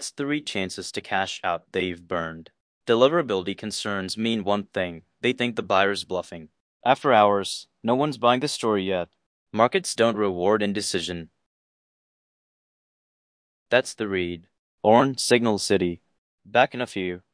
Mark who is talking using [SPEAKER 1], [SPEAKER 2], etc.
[SPEAKER 1] That's 3 chances to cash out they've burned. Deliverability concerns mean one thing. They think the buyer's bluffing. After hours, no one's buying the story yet. Markets don't reward indecision. That's the read. Orn, Signal City. Back in a few.